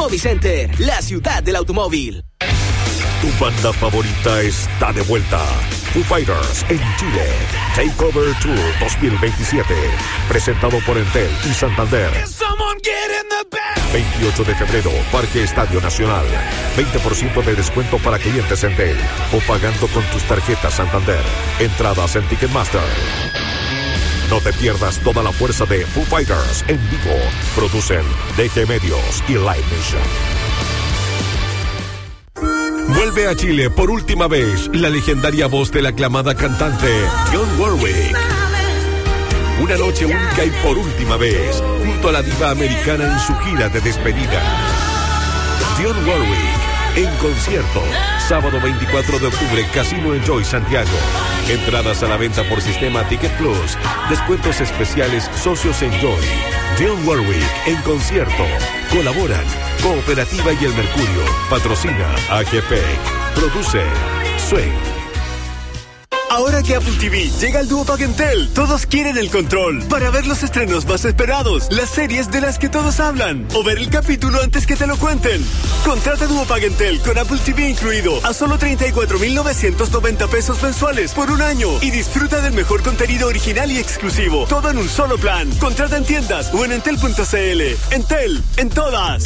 Movicenter, la ciudad del automóvil. Tu banda favorita está de vuelta. Foo Fighters en Chile. Takeover Tour 2027. Presentado por Entel y Santander. 28 de febrero, Parque Estadio Nacional. 20% de descuento para clientes Entel o pagando con tus tarjetas Santander. Entradas en Ticketmaster. No te pierdas toda la fuerza de Foo Fighters en vivo. Producen DG Medios y Live Nation. Vuelve a Chile por última vez la legendaria voz de la aclamada cantante Dionne Warwick. Una noche única y por última vez, junto a la diva americana en su gira de despedida. Dionne Warwick en concierto, sábado 24 de octubre, Casino Enjoy Santiago. Entradas a la venta por sistema Ticket Plus. Descuentos especiales Socios Enjoy. Dionne Warwick en concierto. Colaboran Cooperativa y El Mercurio. Patrocina AGP. Produce Swing. Ahora que Apple TV llega al Duopack Entel, todos quieren el control para ver los estrenos más esperados, las series de las que todos hablan o ver el capítulo antes que te lo cuenten. Contrata Duopack Entel con Apple TV incluido a solo 34,990 pesos mensuales por un año y disfruta del mejor contenido original y exclusivo. Todo en un solo plan. Contrata en tiendas o en entel.cl. Entel, en todas.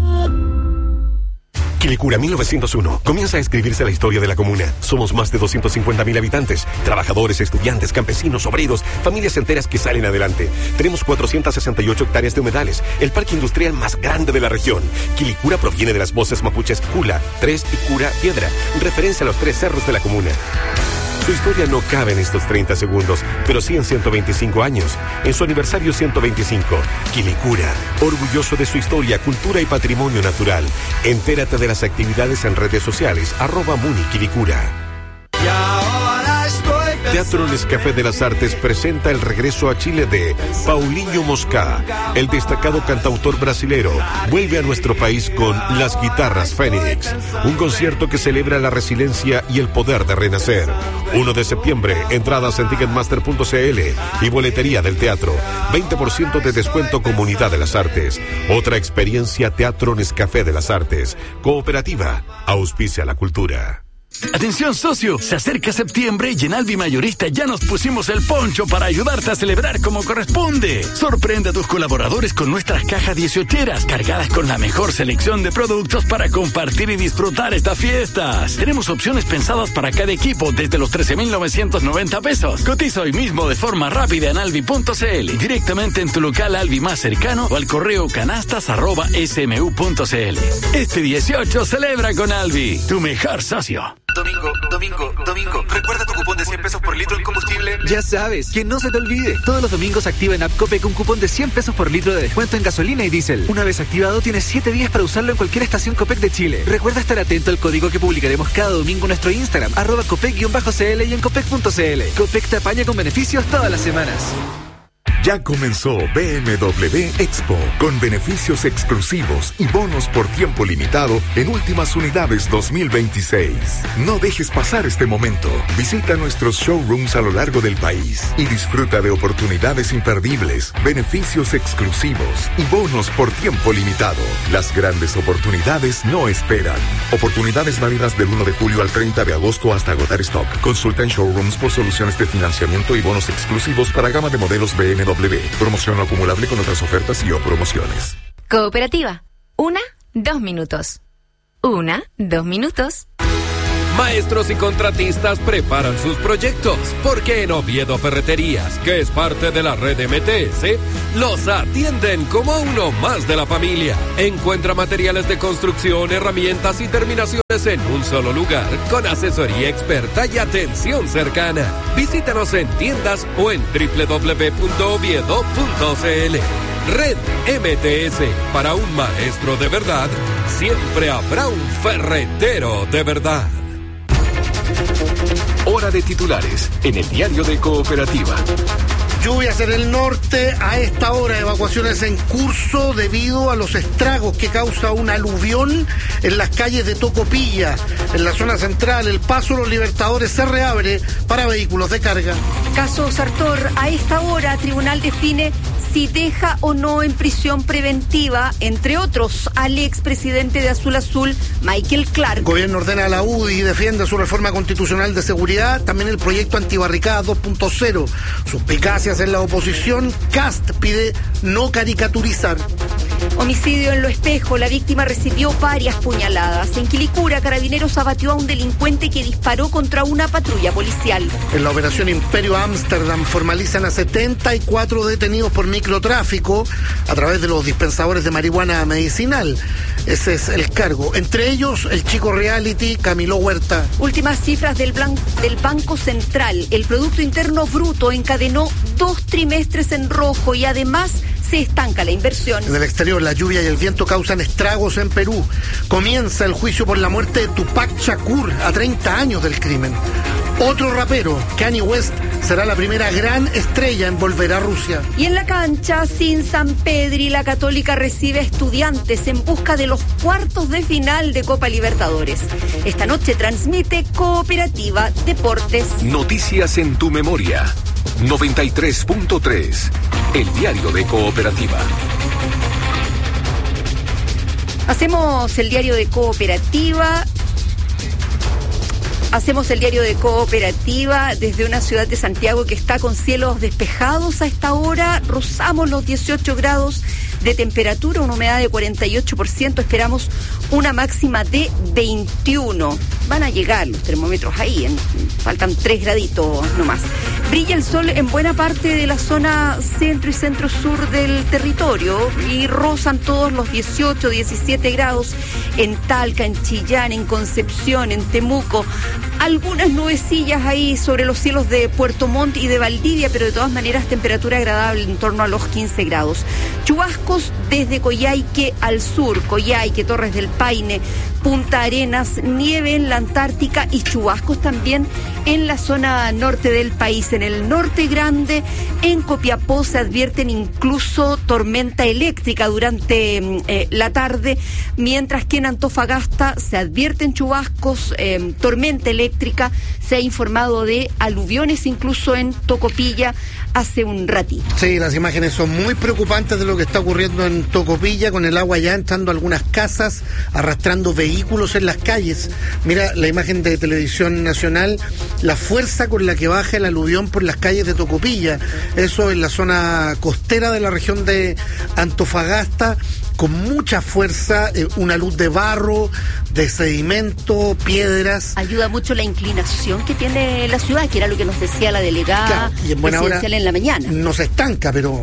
Quilicura 1901. Comienza a escribirse la historia de la comuna. Somos más de 250,000 habitantes, trabajadores, estudiantes, campesinos, obreros, familias enteras que salen adelante. Tenemos 468 hectáreas de humedales, el parque industrial más grande de la región. Quilicura proviene de las voces mapuches Cula, Tres y Cura Piedra, referencia a los 3 cerros de la comuna. Su historia no cabe en estos 30 segundos, pero sí en 125 años. En su aniversario 125, Quilicura, orgulloso de su historia, cultura y patrimonio natural. Entérate de las actividades en redes sociales, @MuniQuilicura. Teatro Nescafé de las Artes presenta el regreso a Chile de Paulinho Moscá. El destacado cantautor brasilero vuelve a nuestro país con Las Guitarras Fénix, un concierto que celebra la resiliencia y el poder de renacer. 1 de septiembre, entradas en Ticketmaster.cl y boletería del teatro. 20% de descuento Comunidad de las Artes. Otra experiencia Teatro Nescafé de las Artes. Cooperativa, auspicia la cultura. Atención socio, se acerca septiembre y en Alvi Mayorista ya nos pusimos el poncho para ayudarte a celebrar como corresponde. Sorprende a tus colaboradores con nuestras cajas 18eras cargadas con la mejor selección de productos para compartir y disfrutar estas fiestas. Tenemos opciones pensadas para cada equipo desde los 13,990 pesos. Cotiza hoy mismo de forma rápida en alvi.cl, directamente en tu local Alvi más cercano o al correo canastas@smu.cl. Este 18 celebra con Alvi, tu mejor socio. Domingo, ¿recuerda tu cupón de 100 pesos por litro en combustible? Ya sabes, que no se te olvide. Todos los domingos activa en App Copec un cupón de 100 pesos por litro de descuento en gasolina y diésel. Una vez activado, tienes 7 días para usarlo en cualquier estación Copec de Chile. Recuerda estar atento al código que publicaremos cada domingo en nuestro Instagram, @Copec_CL y en Copec.cl. Copec te apaña con beneficios todas las semanas. Ya comenzó BMW Expo, con beneficios exclusivos y bonos por tiempo limitado en últimas unidades 2026. No dejes pasar este momento. Visita nuestros showrooms a lo largo del país y disfruta de oportunidades imperdibles, beneficios exclusivos y bonos por tiempo limitado. Las grandes oportunidades no esperan. Oportunidades válidas del 1 de julio al 30 de agosto hasta agotar stock. Consulta en showrooms por soluciones de financiamiento y bonos exclusivos para gama de modelos BMW. Promoción no acumulable con otras ofertas y o promociones. Cooperativa. 1, 2 minutos. 1, 2 minutos. Maestros y contratistas preparan sus proyectos, porque en Oviedo Ferreterías, que es parte de la red MTS, los atienden como uno más de la familia. Encuentra materiales de construcción, herramientas y terminaciones en un solo lugar, con asesoría experta y atención cercana. Visítanos en tiendas o en www.oviedo.cl. Red MTS, para un maestro de verdad, siempre habrá un ferretero de verdad. Hora de titulares en el diario de Cooperativa. Lluvias en el norte, a esta hora evacuaciones en curso debido a los estragos que causa un aluvión en las calles de Tocopilla. En la zona central, el paso Los Libertadores se reabre para vehículos de carga. Caso Sartor, a esta hora tribunal define si deja o no en prisión preventiva, entre otros, al expresidente de Azul Azul, Michael Clark. El gobierno ordena a la UDI y defiende su reforma constitucional de seguridad, también el proyecto antibarricada 2.0. Suspicacias en la oposición, Kast pide no caricaturizar. Homicidio en Lo Espejo, la víctima recibió varias puñaladas. En Quilicura, Carabineros abatió a un delincuente que disparó contra una patrulla policial. En la operación Imperio Ámsterdam formalizan a 74 detenidos por microtráfico a través de los dispensadores de marihuana medicinal. Ese es el cargo. Entre ellos, el chico reality Camilo Huerta. Últimas cifras del Banco Central. El Producto Interno Bruto encadenó 2 trimestres en rojo y además se estanca la inversión. En el exterior, la lluvia y el viento causan estragos en Perú. Comienza el juicio por la muerte de Tupac Shakur a 30 años del crimen. Otro rapero, Kanye West, será la primera gran estrella en volver a Rusia. Y en la cancha, sin San Pedri, la Católica recibe a Estudiantes en busca de los cuartos de final de Copa Libertadores. Esta noche transmite Cooperativa Deportes. Noticias en tu memoria. 93.3, el diario de Cooperativa. Hacemos el diario de Cooperativa desde una ciudad de Santiago que está con cielos despejados a esta hora. Rozamos los 18 grados de temperatura, una humedad de 48%. Esperamos una máxima de 21. Van a llegar los termómetros ahí, faltan 3 graditos nomás. Brilla el sol en buena parte de la zona centro y centro-sur del territorio y rozan todos los 18, 17 grados en Talca, en Chillán, en Concepción, en Temuco. Algunas nubecillas ahí sobre los cielos de Puerto Montt y de Valdivia, pero de todas maneras temperatura agradable en torno a los 15 grados. Chubascos desde Coyhaique al sur, Coyhaique, Torres del Paine, Punta Arenas, nieve en la Antártica y chubascos también en la zona norte del país. En el norte grande, en Copiapó, se advierten incluso tormenta eléctrica durante la tarde, mientras que en Antofagasta se advierten chubascos, tormenta eléctrica. Se ha informado de aluviones incluso en Tocopilla hace un ratito. Sí, las imágenes son muy preocupantes de lo que está ocurriendo en Tocopilla, con el agua ya entrando a algunas casas, arrastrando vehículos en las calles. Mira la imagen de Televisión Nacional, la fuerza con la que baja el aluvión por las calles de Tocopilla. Eso en la zona costera de la región de Antofagasta, con mucha fuerza, una luz de barro, de sedimento, piedras. Ayuda mucho la inclinación que tiene la ciudad, que era lo que nos decía la delegada, claro, y en buena hora en la mañana. No se estanca, pero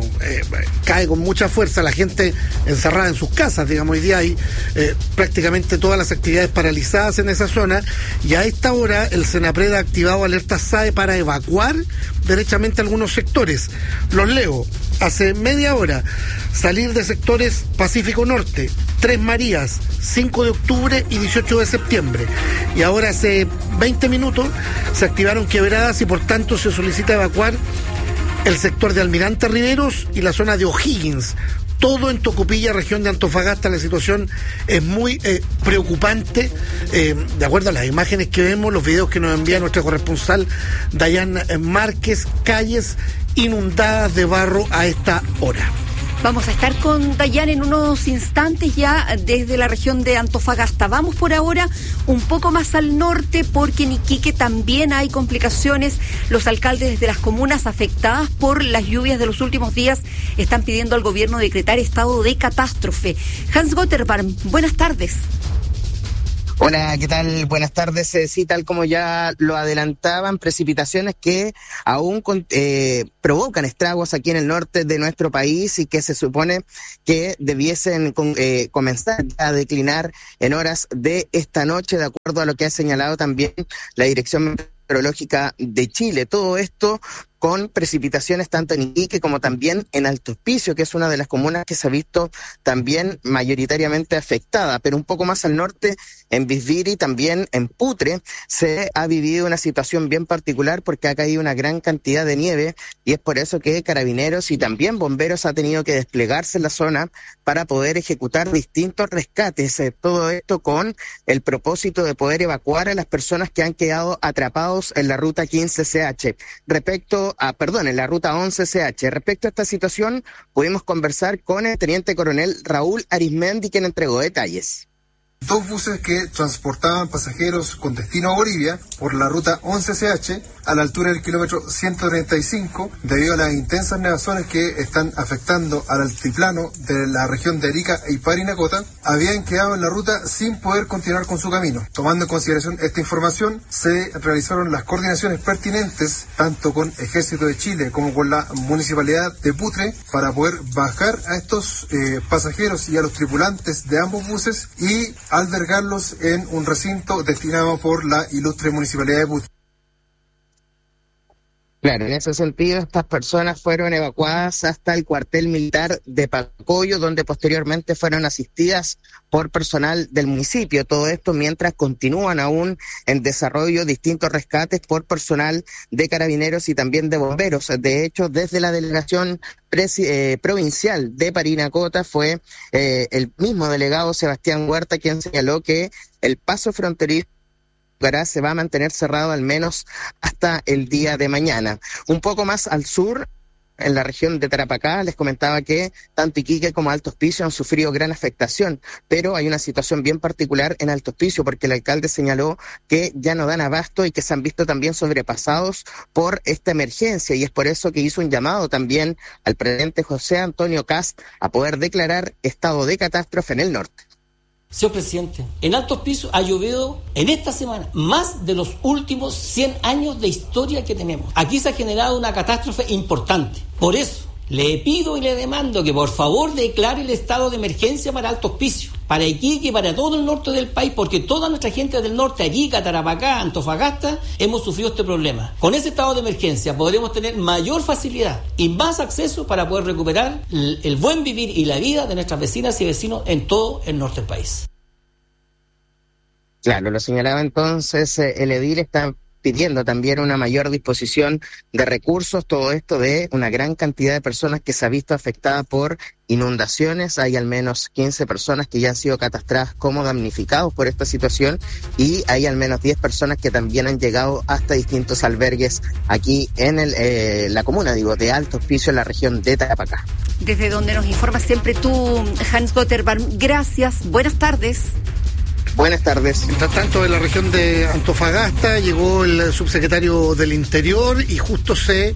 cae con mucha fuerza. La gente encerrada en sus casas, digamos, hoy día hay prácticamente todas las actividades paralizadas en esa zona, y a esta hora el Senapred ha activado alerta SAE para evacuar derechamente algunos sectores. Los leo. Hace media hora, salir de sectores Pacífico Norte, Tres Marías, 5 de octubre y 18 de septiembre. Y ahora hace 20 minutos se activaron quebradas y por tanto se solicita evacuar el sector de Almirante Riveros y la zona de O'Higgins. Todo en Tocopilla, región de Antofagasta. La situación es muy preocupante, de acuerdo a las imágenes que vemos, los videos que nos envía nuestra corresponsal Dayan Márquez, calles inundadas de barro a esta hora. Vamos a estar con Dayan en unos instantes ya desde la región de Antofagasta. Vamos por ahora un poco más al norte porque en Iquique también hay complicaciones. Los alcaldes de las comunas afectadas por las lluvias de los últimos días están pidiendo al gobierno decretar estado de catástrofe. Hans Gotterbarm, buenas tardes. Hola, ¿qué tal? Buenas tardes. Sí, tal como ya lo adelantaban, precipitaciones que aún provocan estragos aquí en el norte de nuestro país y que se supone que debiesen comenzar a declinar en horas de esta noche, de acuerdo a lo que ha señalado también la Dirección Meteorológica de Chile. Todo esto con precipitaciones tanto en Iquique como también en Alto Hospicio, que es una de las comunas que se ha visto también mayoritariamente afectada, pero un poco más al norte, en Bisbiri, también en Putre, se ha vivido una situación bien particular porque ha caído una gran cantidad de nieve y es por eso que Carabineros y también Bomberos ha tenido que desplegarse en la zona para poder ejecutar distintos rescates, todo esto con el propósito de poder evacuar a las personas que han quedado atrapados en la ruta 15CH. En la ruta 11CH. Respecto a esta situación, pudimos conversar con el teniente coronel Raúl Arismendi, quien entregó detalles. 2 buses que transportaban pasajeros con destino a Bolivia por la ruta 11CH a la altura del kilómetro 135, debido a las intensas nevazones que están afectando al altiplano de la región de Arica y Parinacota, habían quedado en la ruta sin poder continuar con su camino. Tomando en consideración esta información, se realizaron las coordinaciones pertinentes tanto con Ejército de Chile como con la Municipalidad de Putre para poder bajar a estos pasajeros y a los tripulantes de ambos buses y albergarlos en un recinto destinado por la ilustre Municipalidad de Putre. Claro, en ese sentido, estas personas fueron evacuadas hasta el cuartel militar de Pacoyo, donde posteriormente fueron asistidas por personal del municipio. Todo esto mientras continúan aún en desarrollo distintos rescates por personal de Carabineros y también de Bomberos. De hecho, desde la delegación provincial de Parinacota fue el mismo delegado Sebastián Huerta quien señaló que el paso fronterizo se va a mantener cerrado al menos hasta el día de mañana. Un poco más al sur, en la región de Tarapacá, les comentaba que tanto Iquique como Alto Hospicio han sufrido gran afectación, pero hay una situación bien particular en Alto Hospicio porque el alcalde señaló que ya no dan abasto y que se han visto también sobrepasados por esta emergencia, y es por eso que hizo un llamado también al presidente José Antonio Kast a poder declarar estado de catástrofe en el norte. Señor presidente, en Alto Hospicio ha llovido en esta semana más de los últimos 100 años de historia que tenemos. Aquí se ha generado una catástrofe importante. Por eso, le pido y le demando que por favor declare el estado de emergencia para Alto Hospicio, para Iquique y para todo el norte del país, porque toda nuestra gente del norte, Arica, Tarapacá, Antofagasta, hemos sufrido este problema. Con ese estado de emergencia podremos tener mayor facilidad y más acceso para poder recuperar el buen vivir y la vida de nuestras vecinas y vecinos en todo el norte del país. Claro, lo señalaba entonces el edil está pidiendo también una mayor disposición de recursos, todo esto de una gran cantidad de personas que se ha visto afectada por inundaciones. Hay al menos 15 personas que ya han sido catastradas como damnificados por esta situación y hay al menos 10 personas que también han llegado hasta distintos albergues aquí en la comuna, de Alto Hospicio, en la región de Tarapacá. Desde donde nos informas siempre tú, Hans Gotterbarm. Gracias, buenas tardes. Buenas tardes. Mientras tanto, en la región de Antofagasta llegó el subsecretario del Interior y justo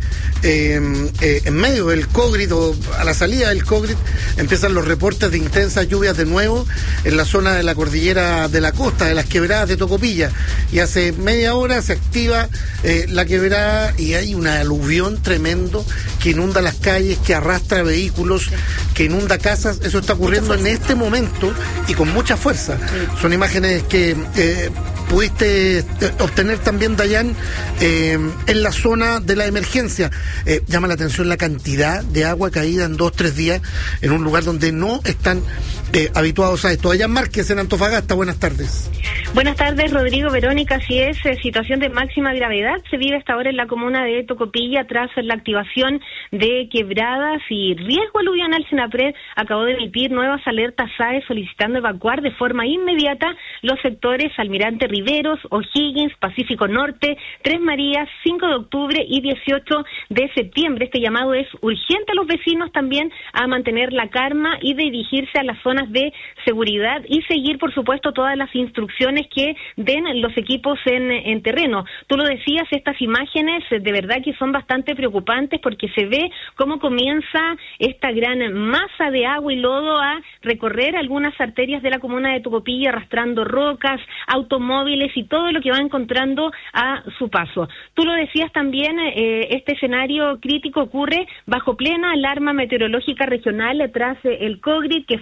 en medio del COVID o a la salida del COVID empiezan los reportes de intensas lluvias de nuevo en la zona de la cordillera de la costa, de las quebradas de Tocopilla. Y hace media hora se activa la quebrada y hay un aluvión tremendo que inunda las calles, que arrastra vehículos, que inunda casas. Eso está ocurriendo en este momento y con mucha fuerza. Son imágenes que pudiste obtener también, Dayan, en la zona de la emergencia. Llama la atención la cantidad de agua caída en 2-3 días en un lugar donde no están habituados a esto. Dayan Márquez, en Antofagasta, buenas tardes. Buenas tardes, Rodrigo, Verónica. Así es, situación de máxima gravedad se vive hasta ahora en la comuna de Tocopilla tras la activación de quebradas y riesgo aluvional. Senapred acabó de emitir nuevas alertas SAE solicitando evacuar de forma inmediata los sectores Almirante Riveros, O'Higgins, Pacífico Norte, Tres Marías, 5 de octubre y 18 de septiembre. Este llamado es urgente a los vecinos también a mantener la calma y dirigirse a las zonas de seguridad y seguir, por supuesto, todas las instrucciones que den los equipos en terreno. Tú lo decías, estas imágenes de verdad que son bastante preocupantes porque se ve cómo comienza esta gran masa de agua y lodo a recorrer algunas arterias de la comuna de Tocopilla, arrastrando rocas, automóviles y todo lo que va encontrando a su paso. Tú lo decías también, este escenario crítico ocurre bajo plena alarma meteorológica regional tras el COVID, que fue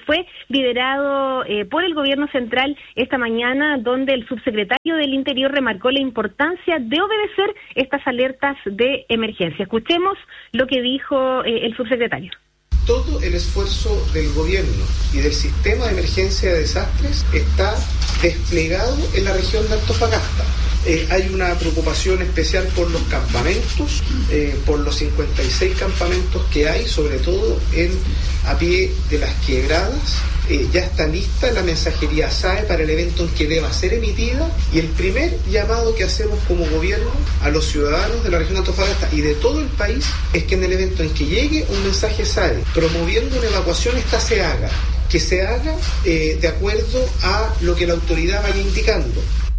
liderado por el gobierno central esta mañana, donde el subsecretario del Interior remarcó la importancia de obedecer estas alertas de emergencia. Escuchemos lo que dijo el subsecretario. Todo el esfuerzo del gobierno y del sistema de emergencia de desastres está desplegado en la región de Antofagasta. Hay una preocupación especial por los campamentos, por los 56 campamentos que hay, sobre todo a pie de las quebradas. Ya está lista la mensajería SAE para el evento en que deba ser emitida, y el primer llamado que hacemos como gobierno a los ciudadanos de la región de Antofagasta y de todo el país es que en el evento en que llegue un mensaje SAE promoviendo una evacuación, que se haga de acuerdo a lo que la autoridad vaya indicando.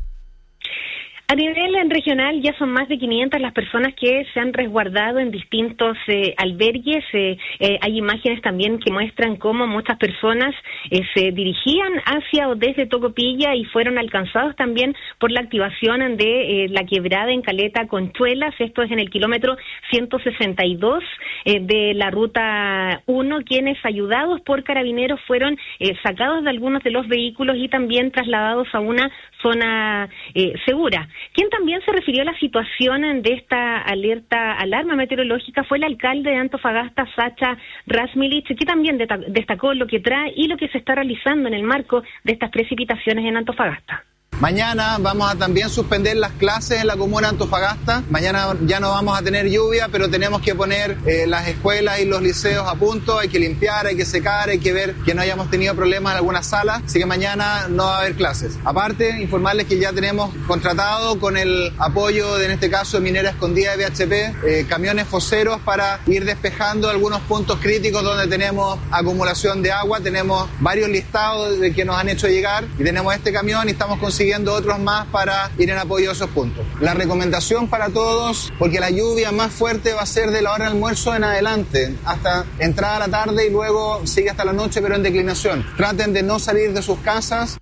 A nivel regional ya son más de 500 las personas que se han resguardado en distintos albergues. Hay imágenes también que muestran cómo muchas personas se dirigían hacia o desde Tocopilla y fueron alcanzados también por la activación de la quebrada en Caleta Conchuelas. Esto es en el kilómetro 162 de la ruta 1, quienes ayudados por carabineros fueron sacados de algunos de los vehículos y también trasladados a una zona segura. Quien también se refirió a la situación de esta alarma meteorológica fue el alcalde de Antofagasta, Sacha Razmilich, que también destacó lo que trae y lo que se está realizando en el marco de estas precipitaciones en Antofagasta. Mañana vamos a también suspender las clases en la comuna de Antofagasta. Mañana ya no vamos a tener lluvia, pero tenemos que poner las escuelas y los liceos a punto. Hay que limpiar, hay que secar, hay que ver que no hayamos tenido problemas en algunas salas. Así que mañana no va a haber clases. Aparte, informarles que ya tenemos contratado con el apoyo, en este caso, de Minera Escondida de BHP, camiones foceros para ir despejando algunos puntos críticos donde tenemos acumulación de agua. Tenemos varios listados de que nos han hecho llegar y tenemos este camión y estamos consiguiendo otros más para ir en apoyo a esos puntos. La recomendación para todos, porque la lluvia más fuerte va a ser de la hora de almuerzo en adelante, hasta entrada a la tarde y luego sigue hasta la noche, pero en declinación. Traten de no salir de sus casas.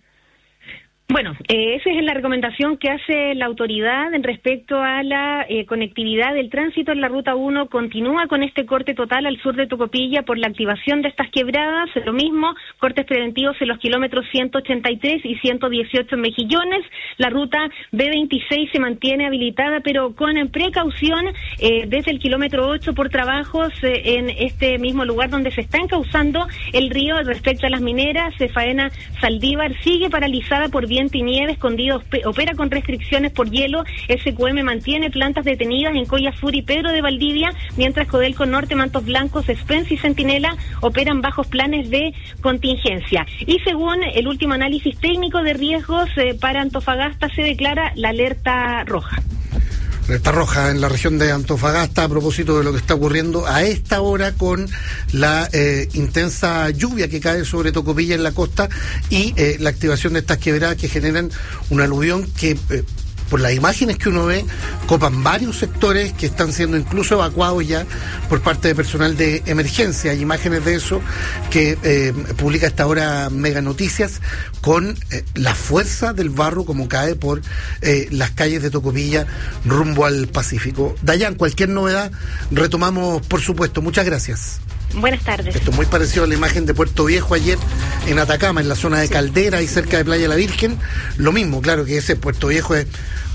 Bueno, esa es la recomendación que hace la autoridad en respecto a la conectividad del tránsito en la Ruta 1. Continúa con este corte total al sur de Tocopilla por la activación de estas quebradas. Lo mismo, cortes preventivos en los kilómetros 183 y 118 en Mejillones. La ruta B26 se mantiene habilitada, pero con precaución desde el kilómetro 8 por trabajos en este mismo lugar donde se está encauzando el río. Respecto a las mineras, Faena Saldívar sigue paralizada por viento y nieve. Escondido opera con restricciones por hielo. SQM mantiene plantas detenidas en Coya Sur y Pedro de Valdivia, mientras Codelco Norte, Mantos Blancos, Spence y Centinela operan bajos planes de contingencia. Y según el último análisis técnico de riesgos para Antofagasta, se declara la alerta roja. Alerta roja en la región de Antofagasta a propósito de lo que está ocurriendo a esta hora con la intensa lluvia que cae sobre Tocopilla en la costa y la activación de estas quebradas que generan un aluvión que por las imágenes que uno ve, copan varios sectores que están siendo incluso evacuados ya por parte de personal de emergencia. Hay imágenes de eso que publica esta hora Mega Noticias con la fuerza del barro como cae por las calles de Tocopilla rumbo al Pacífico. Dayan, cualquier novedad retomamos, por supuesto. Muchas gracias. Buenas tardes. Esto es muy parecido a la imagen de Puerto Viejo ayer en Atacama, en la zona de Caldera y cerca de Playa La Virgen. Lo mismo, claro que ese Puerto Viejo es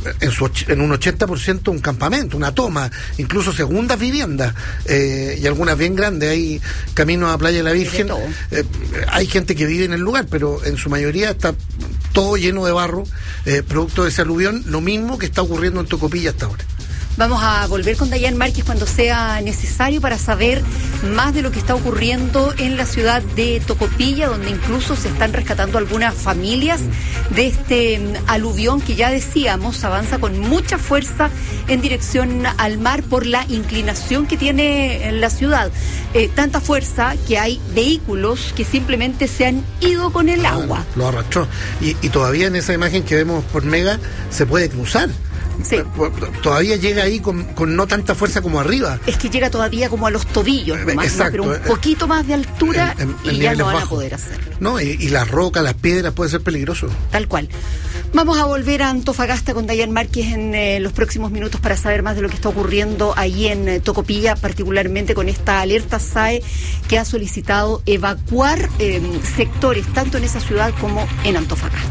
en un 80% un campamento, una toma, incluso segundas viviendas y algunas bien grandes. Hay camino a Playa La Virgen. Hay gente que vive en el lugar, pero en su mayoría está todo lleno de barro, producto de ese aluvión, lo mismo que está ocurriendo en Tocopilla hasta ahora. Vamos a volver con Dayan Márquez cuando sea necesario para saber más de lo que está ocurriendo en la ciudad de Tocopilla, donde incluso se están rescatando algunas familias de este aluvión que ya decíamos avanza con mucha fuerza en dirección al mar por la inclinación que tiene la ciudad. Tanta fuerza que hay vehículos que simplemente se han ido con el agua. Lo arrastró. Y todavía en esa imagen que vemos por Mega se puede cruzar Sí. Todavía llega ahí con no tanta fuerza como arriba. Es que llega todavía como a los tobillos nomás, exacto, ¿no? Pero un poquito más de altura y ya no van a poder hacerlo. No, y las rocas, las piedras, puede ser peligroso. Tal cual. Vamos a volver a Antofagasta con Dayan Márquez en los próximos minutos para saber más de lo que está ocurriendo ahí en Tocopilla, particularmente con esta alerta SAE que ha solicitado evacuar sectores tanto en esa ciudad como en Antofagasta.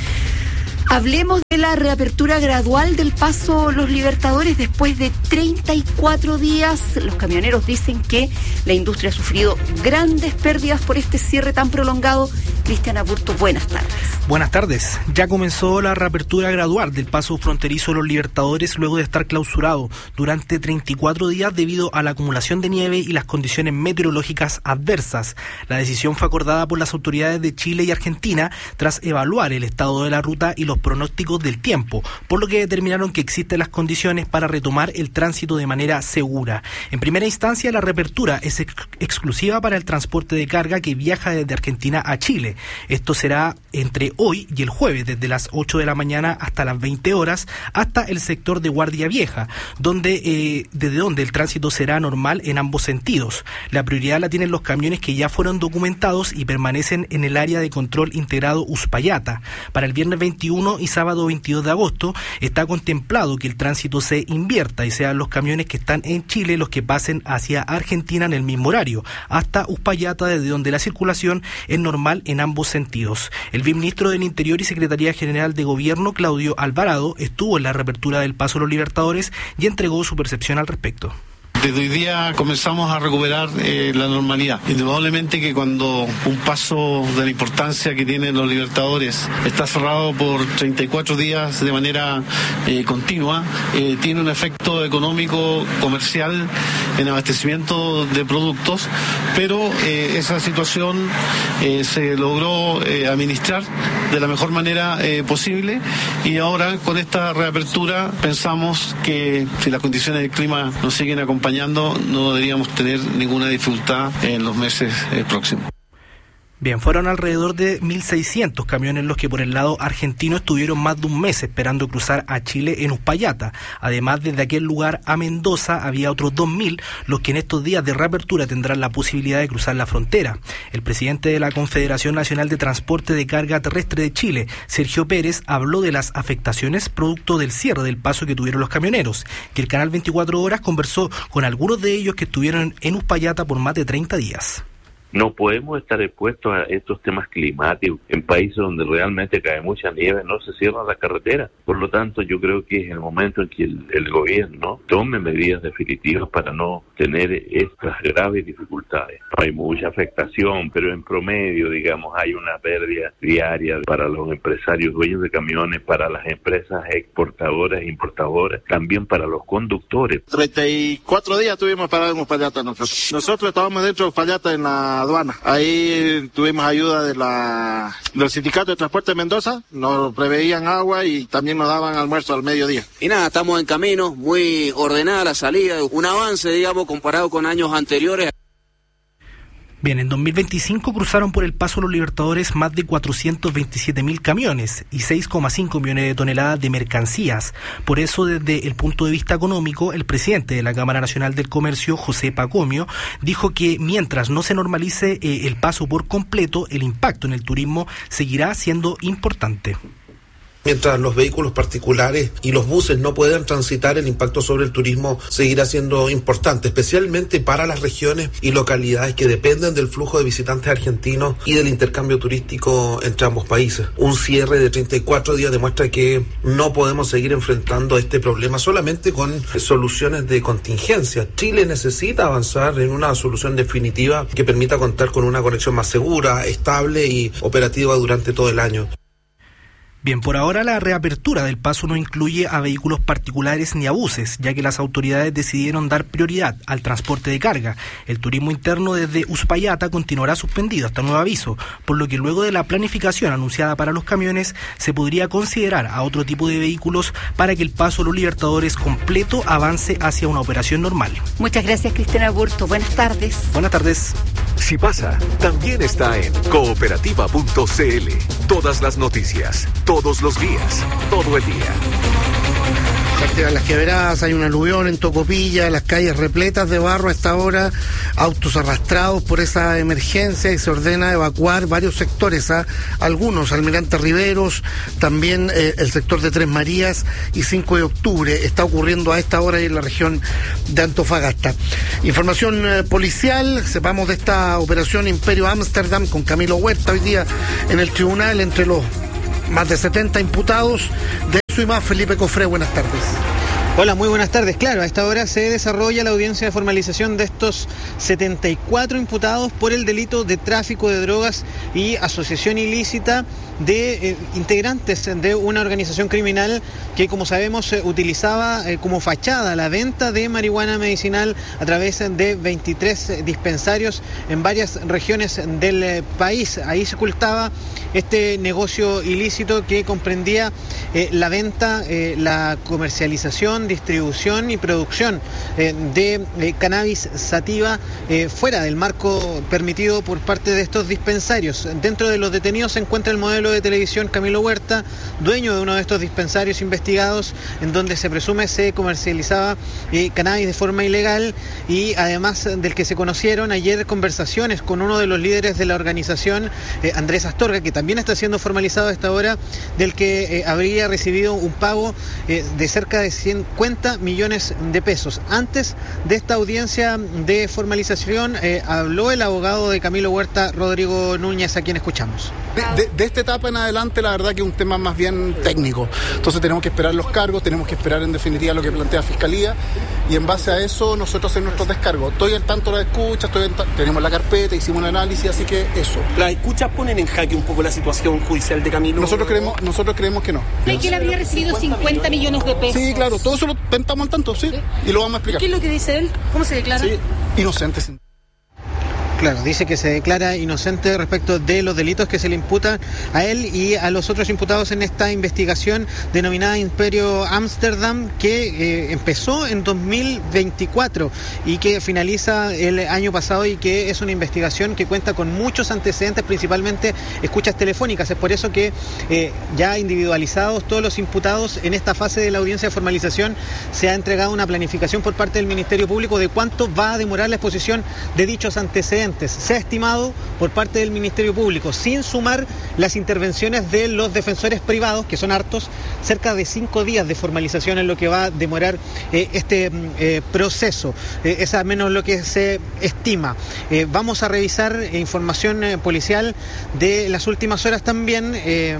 Hablemos de la reapertura gradual del Paso Los Libertadores después de 34 días. Los camioneros dicen que la industria ha sufrido grandes pérdidas por este cierre tan prolongado. Cristian Aburto, buenas tardes. Buenas tardes. Ya comenzó la reapertura gradual del paso fronterizo Los Libertadores luego de estar clausurado durante 34 días debido a la acumulación de nieve y las condiciones meteorológicas adversas. La decisión fue acordada por las autoridades de Chile y Argentina tras evaluar el estado de la ruta y los pronósticos del tiempo, por lo que determinaron que existen las condiciones para retomar el tránsito de manera segura. En primera instancia, la reapertura es exclusiva para el transporte de carga que viaja desde Argentina a Chile. Esto será entre hoy y el jueves, desde las 8 de la mañana hasta las 20 horas, hasta el sector de Guardia Vieja, desde donde el tránsito será normal en ambos sentidos. La prioridad la tienen los camiones que ya fueron documentados y permanecen en el área de control integrado Uspallata. Para el viernes 21 y sábado 22 de agosto está contemplado que el tránsito se invierta y sean los camiones que están en Chile los que pasen hacia Argentina en el mismo horario, hasta Uspallata, desde donde la circulación es normal en ambos sentidos. El viceministro del Interior y Secretaría General de Gobierno, Claudio Alvarado, estuvo en la reapertura del Paso Los Libertadores y entregó su percepción al respecto. Desde hoy día comenzamos a recuperar la normalidad. Indudablemente que cuando un paso de la importancia que tienen los Libertadores está cerrado por 34 días de manera continua, tiene un efecto económico, comercial, en abastecimiento de productos, pero esa situación se logró administrar de la mejor manera posible, y ahora con esta reapertura pensamos que si las condiciones del clima nos siguen acompañando, no deberíamos tener ninguna dificultad en los meses próximos. Bien, fueron alrededor de 1.600 camiones los que por el lado argentino estuvieron más de un mes esperando cruzar a Chile en Uspallata. Además, desde aquel lugar a Mendoza había otros 2.000 los que en estos días de reapertura tendrán la posibilidad de cruzar la frontera. El presidente de la Confederación Nacional de Transporte de Carga Terrestre de Chile, Sergio Pérez, habló de las afectaciones producto del cierre del paso que tuvieron los camioneros, que el canal 24 Horas conversó con algunos de ellos que estuvieron en Uspallata por más de 30 días. No podemos estar expuestos a estos temas climáticos. En países donde realmente cae mucha nieve no se cierran las carreteras. Por lo tanto, yo creo que es el momento en que el gobierno tome medidas definitivas para no tener estas graves dificultades. Hay mucha afectación, pero en promedio, digamos, hay una pérdida diaria para los empresarios dueños de camiones, para las empresas exportadoras e importadoras, también para los conductores. 34 días estuvimos parados en Uspallata nosotros. Nosotros estábamos dentro de Uspallata en la aduana. Ahí tuvimos ayuda del sindicato de transporte de Mendoza, nos preveían agua y también nos daban almuerzo al mediodía. Y nada, estamos en camino, muy ordenada la salida, un avance, digamos, comparado con años anteriores. Bien, en 2025 cruzaron por el Paso Los Libertadores más de 427.000 camiones y 6,5 millones de toneladas de mercancías. Por eso, desde el punto de vista económico, el presidente de la Cámara Nacional del Comercio, José Pacomio, dijo que mientras no se normalice el paso por completo, el impacto en el turismo seguirá siendo importante. Mientras los vehículos particulares y los buses no puedan transitar, el impacto sobre el turismo seguirá siendo importante, especialmente para las regiones y localidades que dependen del flujo de visitantes argentinos y del intercambio turístico entre ambos países. Un cierre de 34 días demuestra que no podemos seguir enfrentando este problema solamente con soluciones de contingencia. Chile necesita avanzar en una solución definitiva que permita contar con una conexión más segura, estable y operativa durante todo el año. Bien, por ahora la reapertura del paso no incluye a vehículos particulares ni a buses, ya que las autoridades decidieron dar prioridad al transporte de carga. El turismo interno desde Uspallata continuará suspendido hasta nuevo aviso, por lo que luego de la planificación anunciada para los camiones, se podría considerar a otro tipo de vehículos para que el Paso Los Libertadores completo avance hacia una operación normal. Muchas gracias, Cristina Burto. Buenas tardes. Buenas tardes. Si pasa, también está en cooperativa.cl. Todas las noticias, todos los días, todo el día. Activan las quebradas, hay un aluvión en Tocopilla, las calles repletas de barro a esta hora, autos arrastrados por esa emergencia y se ordena evacuar varios sectores, algunos, Almirante Riveros, también el sector de Tres Marías y 5 de octubre, está ocurriendo a esta hora en la región de Antofagasta. Información policial, sepamos de esta operación Imperio Ámsterdam con Camilo Huerta hoy día en el tribunal entre los más de 70 imputados. De eso y más, Felipe Cofré, buenas tardes. Hola, muy buenas tardes. Claro, a esta hora se desarrolla la audiencia de formalización de estos 74 imputados por el delito de tráfico de drogas y asociación ilícita de integrantes de una organización criminal que, como sabemos, utilizaba como fachada la venta de marihuana medicinal a través de 23 dispensarios en varias regiones del país. Ahí se ocultaba este negocio ilícito que comprendía la venta, la comercialización, distribución y producción de cannabis sativa fuera del marco permitido por parte de estos dispensarios. Dentro de los detenidos se encuentra el modelo de televisión Camilo Huerta, dueño de uno de estos dispensarios investigados, en donde se presume se comercializaba cannabis de forma ilegal, y además del que se conocieron ayer conversaciones con uno de los líderes de la organización, Andrés Astorga, que también está siendo formalizado a esta hora, del que habría recibido un pago de cerca de 50 millones de pesos. Antes de esta audiencia de formalización habló el abogado de Camilo Huerta, Rodrigo Núñez, a quien escuchamos. De esta etapa en adelante, la verdad que es un tema más bien técnico. Entonces tenemos que esperar los cargos, tenemos que esperar en definitiva lo que plantea Fiscalía, y en base a eso nosotros hacemos nuestros descargos. Estoy al tanto de la escucha, tenemos la carpeta, hicimos un análisis, así que eso. ¿Las escuchas ponen en jaque un poco la situación judicial de Camilo? Nosotros creemos que no. ¿Cree que él habría recibido 50 millones de pesos? Sí, claro, todo eso lo estamos al tanto, sí, y lo vamos a explicar. ¿Qué es lo que dice él? ¿Cómo se declara? Sí, inocente. Claro, dice que se declara inocente respecto de los delitos que se le imputan a él y a los otros imputados en esta investigación denominada Imperio Ámsterdam, que empezó en 2024 y que finaliza el año pasado, y que es una investigación que cuenta con muchos antecedentes, principalmente escuchas telefónicas. Es por eso que ya individualizados todos los imputados en esta fase de la audiencia de formalización se ha entregado una planificación por parte del Ministerio Público de cuánto va a demorar la exposición de dichos antecedentes. Se ha estimado por parte del Ministerio Público, sin sumar las intervenciones de los defensores privados, que son hartos, cerca de 5 días de formalización en lo que va a demorar este proceso. Es al menos lo que se estima. Vamos a revisar información policial de las últimas horas también.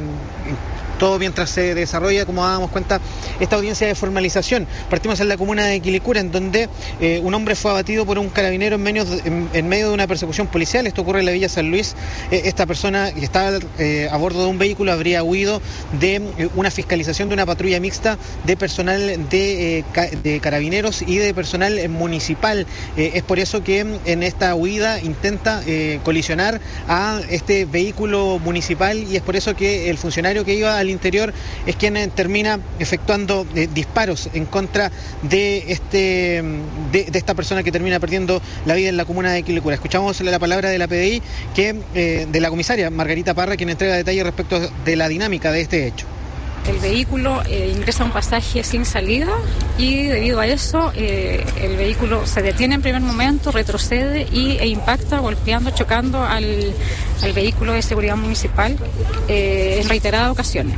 Todo mientras se desarrolla, como dábamos cuenta, esta audiencia de formalización. Partimos en la comuna de Quilicura, en donde un hombre fue abatido por un carabinero en medio de una persecución policial. Esto ocurre en la Villa San Luis. Esta persona que estaba a bordo de un vehículo habría huido de una fiscalización de una patrulla mixta de personal de carabineros y de personal municipal. Es por eso que en esta huida intenta colisionar a este vehículo municipal, y es por eso que el funcionario que iba al interior es quien termina efectuando disparos en contra de esta persona que termina perdiendo la vida en la comuna de Quilicura. Escuchamos la palabra de la PDI, de la comisaria Margarita Parra, quien entrega detalles respecto de la dinámica de este hecho. El vehículo ingresa a un pasaje sin salida, y debido a eso el vehículo se detiene en primer momento, retrocede e impacta, golpeando, chocando al vehículo de seguridad municipal en reiteradas ocasiones.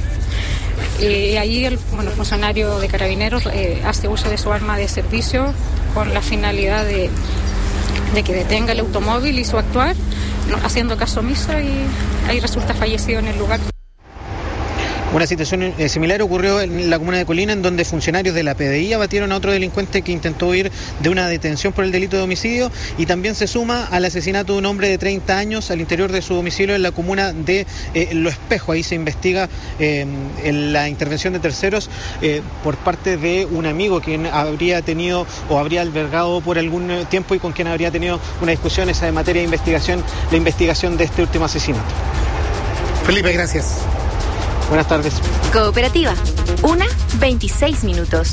Ahí el funcionario de Carabineros hace uso de su arma de servicio con la finalidad de que detenga el automóvil y su actuar, haciendo caso omiso, y ahí resulta fallecido en el lugar. Una situación similar ocurrió en la comuna de Colina, en donde funcionarios de la PDI abatieron a otro delincuente que intentó huir de una detención por el delito de homicidio, y también se suma al asesinato de un hombre de 30 años al interior de su domicilio en la comuna de Lo Espejo. Ahí se investiga en la intervención de terceros por parte de un amigo quien habría tenido o habría albergado por algún tiempo y con quien habría tenido una discusión esa de materia de investigación, la investigación de este último asesinato. Felipe, gracias. Buenas tardes. Cooperativa. 1:26 minutos.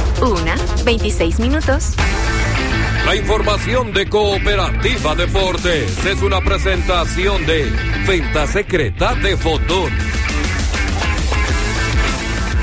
1:26 minutos. La información de Cooperativa Deportes es una presentación de Venta Secreta de Fotón.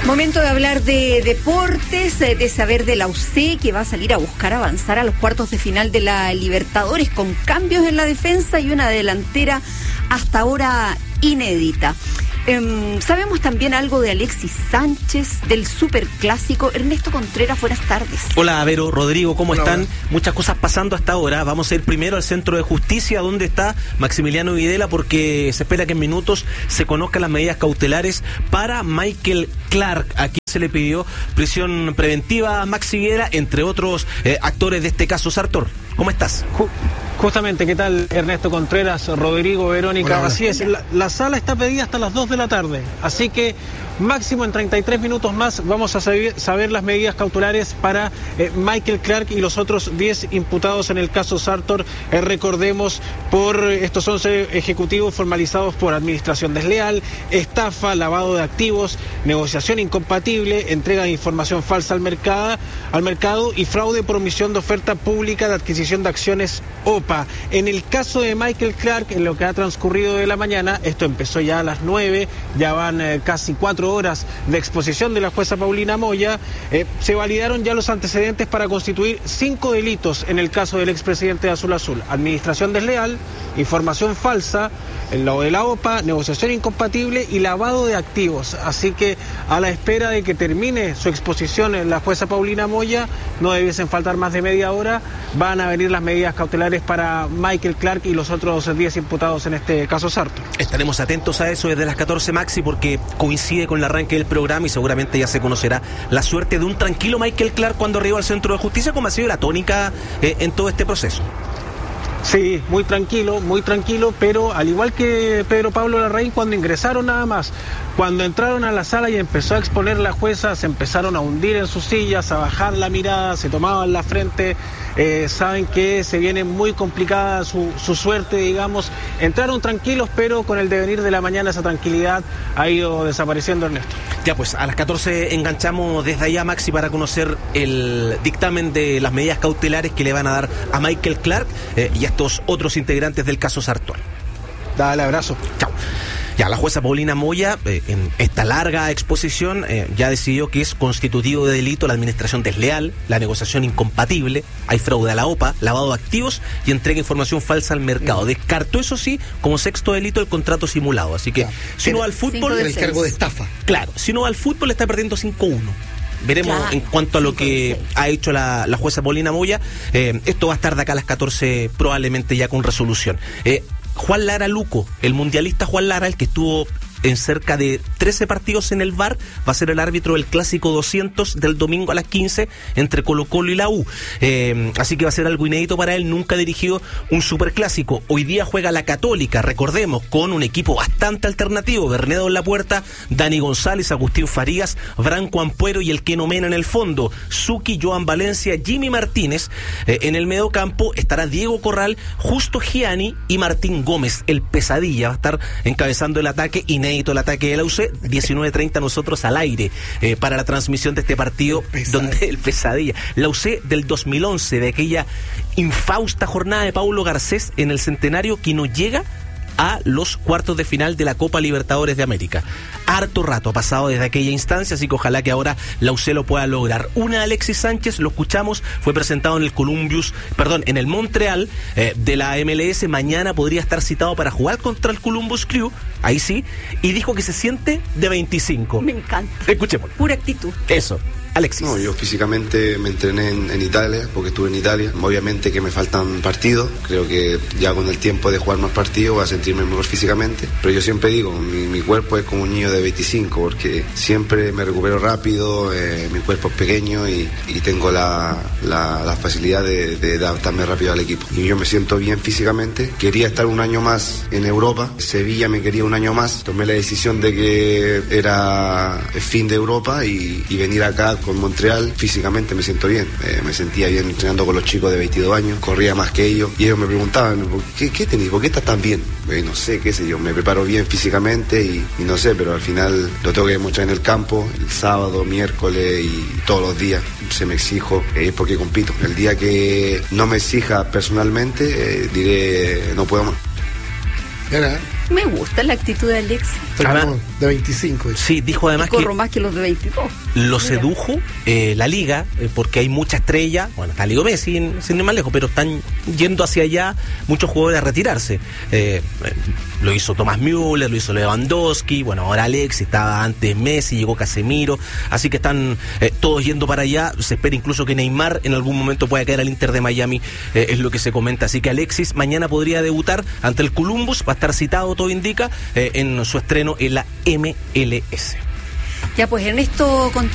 Momento de hablar de deportes, de saber de la UC, que va a salir a buscar avanzar a los cuartos de final de la Libertadores con cambios en la defensa y una delantera hasta ahora inédita. Sabemos también algo de Alexis Sánchez, del Superclásico. Ernesto Contreras, buenas tardes. Hola, Vero, Rodrigo, ¿cómo están? Hola. Muchas cosas pasando hasta ahora. Vamos a ir primero al Centro de Justicia, donde está Maximiliano Videla, porque se espera que en minutos se conozcan las medidas cautelares para Michael Clark. Aquí se le pidió prisión preventiva a Maxi Videla, entre otros actores de este caso. Sartor, ¿cómo estás? Justamente, ¿qué tal, Ernesto Contreras, Rodrigo, Verónica? Hola. Así es, la sala está pedida hasta las 2 de la tarde, así que máximo en 33 minutos más vamos a saber las medidas cautelares para Michael Clark y los otros 10 imputados en el caso Sartor. Recordemos, por estos 11 ejecutivos formalizados por administración desleal, estafa, lavado de activos, negociación incompatible, entrega de información falsa al mercado y fraude por omisión de oferta pública de adquisición de acciones OPA. En el caso de Michael Clark, en lo que ha transcurrido de la mañana, esto empezó ya a las 9, ya van casi 4 horas de exposición de la jueza Paulina Moya, se validaron ya los antecedentes para constituir 5 delitos en el caso del expresidente de Azul Azul: administración desleal, información falsa, el lavado de la OPA, negociación incompatible y lavado de activos. Así que a la espera de que termine su exposición en la jueza Paulina Moya, no debiesen faltar más de media hora, van a venir las medidas cautelares para Michael Clark y los otros 10 imputados en este caso Sartor. Estaremos atentos a eso desde las 14, Maxi, porque coincide con el arranque del programa y seguramente ya se conocerá la suerte de un tranquilo Michael Clark cuando arriba al Centro de Justicia, como ha sido la tónica en todo este proceso. Sí, muy tranquilo, pero al igual que Pedro Pablo Larraín, cuando ingresaron nada más, cuando entraron a la sala y empezó a exponer la jueza, se empezaron a hundir en sus sillas, a bajar la mirada, se tomaban la frente, saben que se viene muy complicada su suerte, digamos. Entraron tranquilos, pero con el devenir de la mañana esa tranquilidad ha ido desapareciendo, Ernesto. Ya pues, a las 14 enganchamos desde allá, Maxi, para conocer el dictamen de las medidas cautelares que le van a dar a Michael Clark y a estos otros integrantes del caso Sartor. Dale, abrazo. Chao. Ya, la jueza Paulina Moya, en esta larga exposición, ya decidió que es constitutivo de delito la administración desleal, la negociación incompatible, hay fraude a la OPA, lavado de activos y entrega de información falsa al mercado. Descartó, eso sí, como 6º delito el contrato simulado. Así que, si no va al fútbol... El cargo de estafa. Claro, si no va al fútbol está perdiendo 5-1. Veremos en cuanto a lo que ha hecho la jueza Paulina Moya. Esto va a estar de acá a las 14 probablemente ya con resolución. Juan Lara Luco, el mundialista Juan Lara, el que estuvo en cerca de 13 partidos en el VAR, va a ser el árbitro del Clásico 200 del domingo a las 15 entre Colo-Colo y la U. Así que va a ser algo inédito para él, nunca dirigió un superclásico. Hoy día juega la Católica, recordemos, con un equipo bastante alternativo: Bernedo en la puerta, Dani González, Agustín Farías, Branco Ampuero y el Keno Mena en el fondo, Suki, Joan Valencia, Jimmy Martínez. En el mediocampo estará Diego Corral, Justo Gianni y Martín Gómez, el Pesadilla, va a estar encabezando el ataque, inédito el ataque de la UC. 19:30 nosotros al aire para la transmisión de este partido, donde el Pesadilla, la UC del 2011, de aquella infausta jornada de Paulo Garcés en el centenario, que no llega a los cuartos de final de la Copa Libertadores de América. Harto rato ha pasado desde aquella instancia, así que ojalá que ahora la UC lo pueda lograr. Una Alexis Sánchez, lo escuchamos, fue presentado en en el Montreal de la MLS. Mañana podría estar citado para jugar contra el Columbus Crew, ahí sí, y dijo que se siente de 25. Me encanta. Escuchémoslo. Pura actitud. Eso. Alexis. No, yo físicamente me entrené en Italia, porque estuve en Italia. Obviamente que me faltan partidos, creo que ya con el tiempo de jugar más partidos voy a sentirme mejor físicamente, pero yo siempre digo, mi cuerpo es como un niño de 25, porque siempre me recupero rápido, mi cuerpo es pequeño y tengo la facilidad de adaptarme rápido al equipo. Y yo me siento bien físicamente, quería estar un año más en Europa, Sevilla me quería un año más, tomé la decisión de que era el fin de Europa y venir acá con Montreal. Físicamente me siento bien, me sentía bien entrenando con los chicos de 22 años, corría más que ellos y ellos me preguntaban, ¿qué tenés? ¿Por qué estás tan bien? No sé, qué sé yo, me preparo bien físicamente y no sé, pero al final lo tengo que demostrar en el campo, el sábado, miércoles y todos los días. Se me exijo, es porque compito. El día que no me exija personalmente, diré no puedo más. Me gusta la actitud de Alexis. Además, de 25. Sí, dijo además corro más que los de 22. Lo sedujo la liga, porque hay mucha estrella, bueno, está Leo Messi, sin ir más lejos, pero están yendo hacia allá muchos jugadores a retirarse. Lo hizo Thomas Müller, lo hizo Lewandowski, bueno, ahora Alexis, estaba antes Messi, llegó Casemiro, así que están todos yendo para allá. Se espera incluso que Neymar en algún momento pueda caer al Inter de Miami, es lo que se comenta. Así que Alexis mañana podría debutar ante el Columbus, va a estar citado, todo indica, en su estreno en la MLS. Ya, pues Ernesto